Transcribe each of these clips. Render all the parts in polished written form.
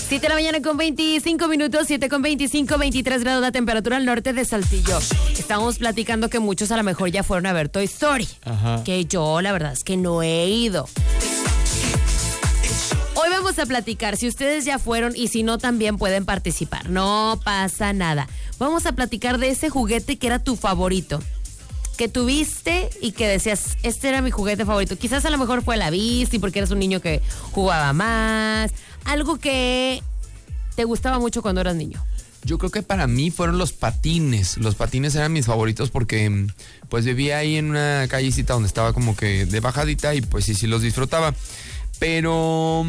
7 de la mañana con 25 minutos, 7 con 25, 23 grados la temperatura al norte de Saltillo. Estábamos platicando que muchos a lo mejor ya fueron a ver Toy Story. Ajá. Que yo, la verdad es que no he ido. Hoy vamos a platicar, si ustedes ya fueron y si no también pueden participar, no pasa nada. Vamos a platicar de ese juguete que era tu favorito, que tuviste y que decías, este era mi juguete favorito. Quizás a lo mejor fue la bici porque eres un niño que jugaba más, algo que te gustaba mucho cuando eras niño. Yo creo que para mí fueron los patines. Los patines eran mis favoritos porque pues vivía ahí en una callecita donde estaba como que de bajadita y pues sí los disfrutaba. Pero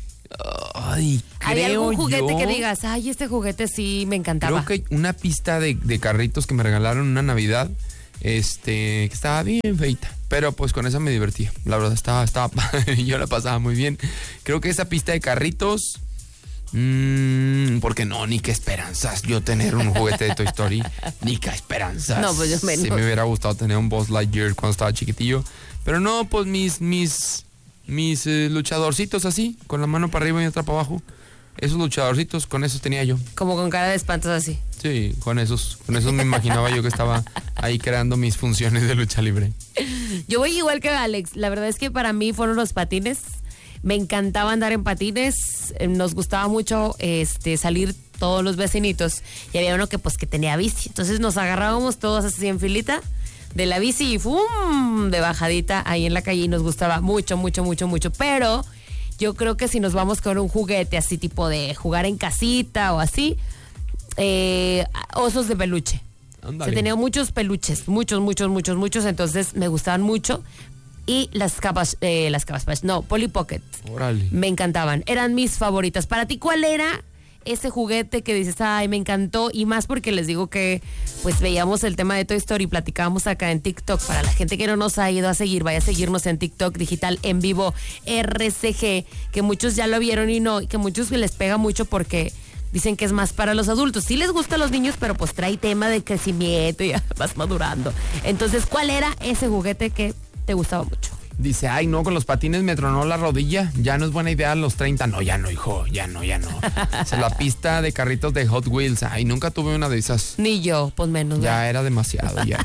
¿hay algún juguete que digas, ay, este juguete sí me encantaba? Creo que una pista de carritos que me regalaron una Navidad, que estaba bien feita, pero pues con esa me divertía. La verdad estaba padre, yo la pasaba muy bien. Creo que esa pista de carritos, porque no, ni qué esperanzas yo tener un juguete de Toy Story, ni qué esperanzas. No, pues yo menos. Sí me hubiera gustado tener un Buzz Lightyear cuando estaba chiquitillo, pero no, pues mis luchadorcitos así, con la mano para arriba y otra para abajo. Esos luchadorcitos, con esos tenía yo. Como con cara de espantos así. Sí, con esos me imaginaba yo que estaba ahí creando mis funciones de lucha libre. Yo voy igual que Alex. La verdad es que para mí fueron los patines. Me encantaba andar en patines. Nos gustaba mucho salir todos los vecinitos. Y había uno que tenía bici. Entonces nos agarrábamos todos así en filita de la bici y ¡fum! De bajadita ahí en la calle. Y nos gustaba mucho, mucho, mucho, mucho. Pero yo creo que si nos vamos con un juguete así tipo de jugar en casita o así, osos de peluche. Ándale. Se tenía muchos peluches, muchos, entonces me gustaban mucho. Y las capas, Polly Pocket. Órale. Me encantaban, eran mis favoritas. Para ti, ¿cuál era ese juguete que dices, ay, me encantó? Y más porque les digo que pues veíamos el tema de Toy Story, platicábamos acá en TikTok. Para la gente que no nos ha ido a seguir, vaya a seguirnos en TikTok Digital en Vivo RCG, que muchos ya lo vieron y no, y que muchos les pega mucho porque dicen que es más para los adultos. Sí les gusta a los niños, pero pues trae tema de crecimiento y ya vas madurando. Entonces, ¿cuál era ese juguete que te gustaba mucho? Dice, ay no, con los patines me tronó la rodilla, ya no es buena idea a los 30. No, ya no, hijo, ya no. O sea, la pista de carritos de Hot Wheels, ay, nunca tuve una de esas. Ni yo, pues menos. Ya ¿verdad? era demasiado, ya.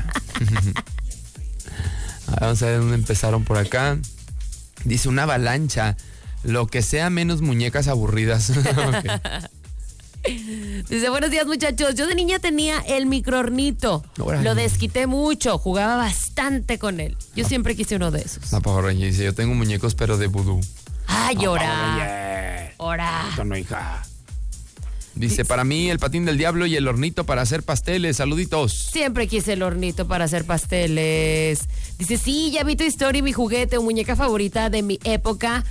Vamos a ver dónde empezaron por acá. Dice, una avalancha, lo que sea menos muñecas aburridas. Okay. Dice, buenos días muchachos, yo de niña tenía el microornito. Lo desquité mucho, jugaba bastante con él. Yo siempre quise uno de esos. La Power Ranger dice, yo tengo muñecos pero de vudú. Ay, ora. No, hija. Dice, para mí el patín del diablo y el hornito para hacer pasteles, saluditos. Siempre quise el hornito para hacer pasteles. Dice, sí, ya vi tu historia, mi juguete o muñeca favorita de mi época,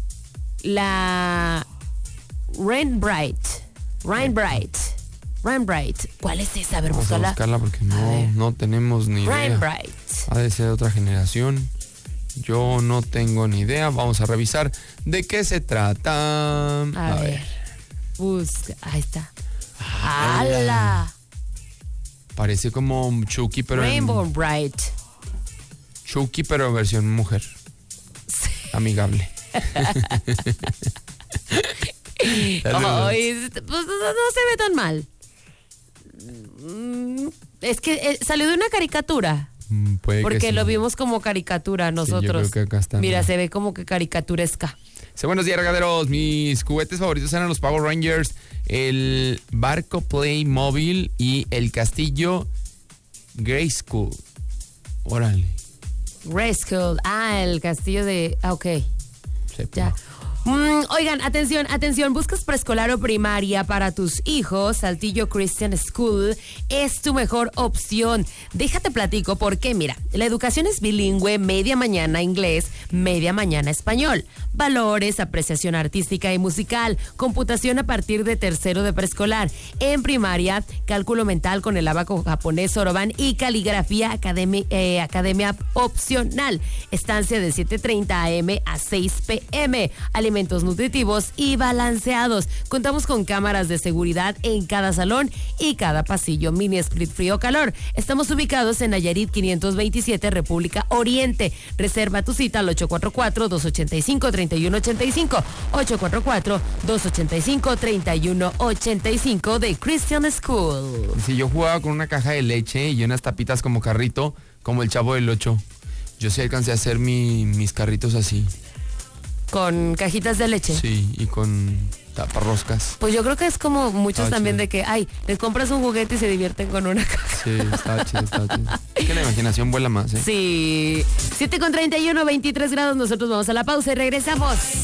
la Rainbright. ¿Cuál es esa? A ver, vamos a buscarla porque no tenemos ni idea. Rainbright. Ha de ser de otra generación. Yo no tengo ni idea. Vamos a revisar de qué se trata. A ver. Busca. Ahí está. ¡Hala! Parece como Chucky, pero Rainbow Bright. Chucky, pero en versión mujer. Sí. Amigable. Ay, pues no se ve tan mal. Es que salió de una caricatura. Porque lo vimos como caricatura nosotros. Sí, yo creo que acá está. Mira, se ve como que caricaturesca. Buenos días, regaderos. Mis juguetes favoritos eran los Power Rangers, el barco Playmobil y el castillo Grayskull. Órale. Grayskull. El castillo de... ok. Sepa. Ya. Oigan, atención, ¿buscas preescolar o primaria para tus hijos? Saltillo Christian School es tu mejor opción. Déjate platico porque, mira, la educación es bilingüe, media mañana inglés, media mañana español. Valores, apreciación artística y musical, computación a partir de tercero de preescolar. En primaria, cálculo mental con el ábaco japonés Soroban y caligrafía academia opcional. Estancia de 7:30 a.m. a 6 p.m. alimentos nutritivos y balanceados. Contamos con cámaras de seguridad en cada salón y cada pasillo. Mini split frío calor. Estamos ubicados en Nayarit 527, República Oriente. Reserva tu cita al 844-285-3185. 844-285-3185 de Christian School. Si yo jugaba con una caja de leche y unas tapitas como carrito, como el Chavo del 8. Yo sí alcancé a hacer mis carritos así. ¿Con cajitas de leche? Sí, y con taparroscas. Pues yo creo que es como muchos también chido. de que, les compras un juguete y se divierten con una caja. Sí, estaba chido. Es que la imaginación vuela más, ¿eh? Sí. 7:31, 23 grados. Nosotros vamos a la pausa y regresamos.